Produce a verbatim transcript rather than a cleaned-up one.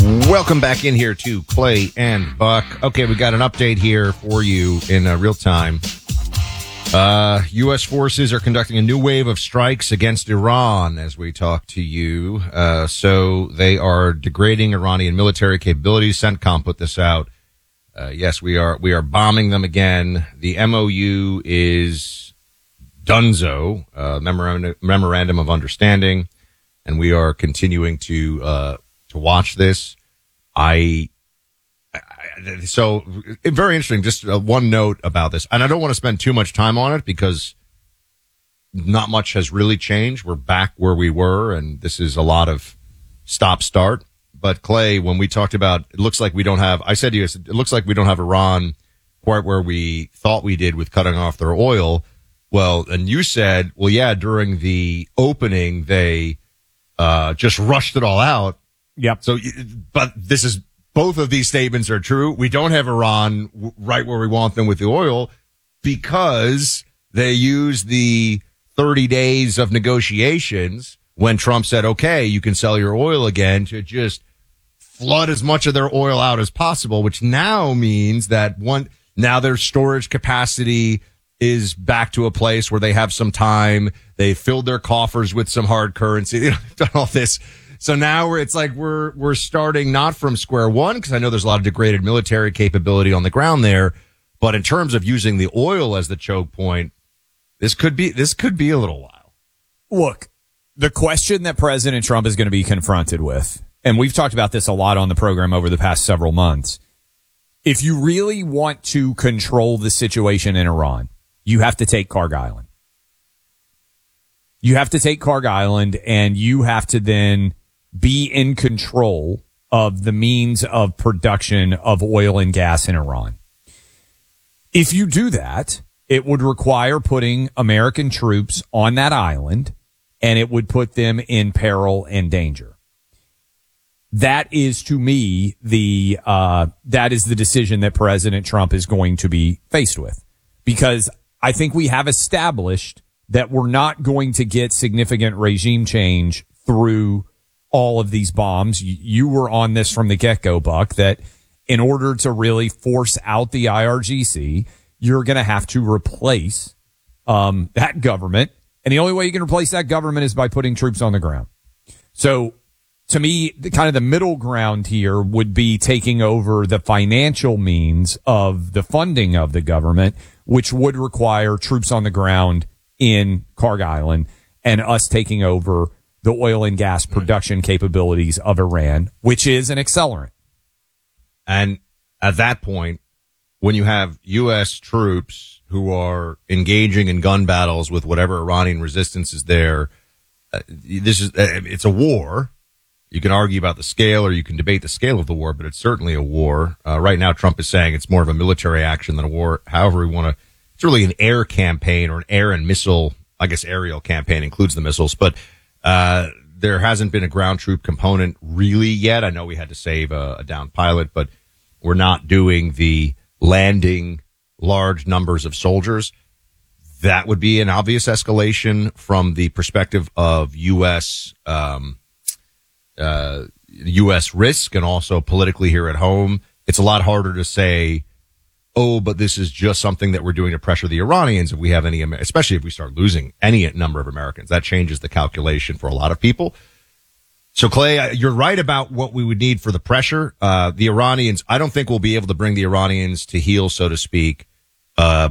Welcome back in here to Clay and Buck. Okay, we got an update here for you in uh, real time. Uh, U S forces are conducting a new wave of strikes against Iran as we talk to you. Uh, so they are degrading Iranian military capabilities. CENTCOM put this out. Uh, yes, we are, we are bombing them again. The M O U is donezo, uh, memorandum, memorandum of understanding. And we are continuing to, uh, to watch this. I, I, so very interesting. Just uh, one note about this, and I don't want to spend too much time on it because not much has really changed. We're back where we were, and this is a lot of stop start. But Clay, when we talked about, it looks like we don't have, I said to you, it looks like we don't have Iran quite where we thought we did with cutting off their oil. Well, and you said, well, yeah, during the opening, they, uh, just rushed it all out. Yep. So, but this is, both of these statements are true. We don't have Iran right where we want them with the oil because they used the thirty days of negotiations when Trump said, okay, you can sell your oil again, to just flood as much of their oil out as possible, which now means that one, now their storage capacity is back to a place where they have some time. They filled their coffers with some hard currency. They've done all this. So now we're, it's like we're, we're starting not from square one, because I know there's a lot of degraded military capability on the ground there. But in terms of using the oil as the choke point, this could be, this could be a little while. Look, the question that President Trump is going to be confronted with, and we've talked about this a lot on the program over the past several months. If you really want to control the situation in Iran, you have to take Karg Island. You have to take Karg Island, and you have to then be in control of the means of production of oil and gas in Iran. If you do that, it would require putting American troops on that island, and it would put them in peril and danger. That is, to me, the uh that is the decision that President Trump is going to be faced with, because I think we have established that we're not going to get significant regime change through all of these bombs. You were on this from the get-go, Buck, that in order to really force out the I R G C, you're going to have to replace um that government. And the only way you can replace that government is by putting troops on the ground. So to me, the kind of the middle ground here would be taking over the financial means of the funding of the government, which would require troops on the ground in Karg Island, and us taking over the oil and gas production capabilities of Iran, which is an accelerant. And at that point, when you have U S troops who are engaging in gun battles with whatever Iranian resistance is there, uh, this is, uh, it's a war. You can argue about the scale, or you can debate the scale of the war, but it's certainly a war. Uh, right now, Trump is saying it's more of a military action than a war. However we want to, it's really an air campaign, or an air and missile, I guess aerial campaign includes the missiles, but uh there hasn't been a ground troop component really yet. I know we had to save a, a downed pilot, but we're not doing the landing large numbers of soldiers. That would be an obvious escalation from the perspective of U S um uh U S risk, and also politically here at home. It's a lot harder to say, oh, but this is just something that we're doing to pressure the Iranians if we have any, especially if we start losing any number of Americans. That changes the calculation for a lot of people. So, Clay, you're right about what we would need for the pressure. Uh, the Iranians, I don't think we'll be able to bring the Iranians to heel, so to speak, uh,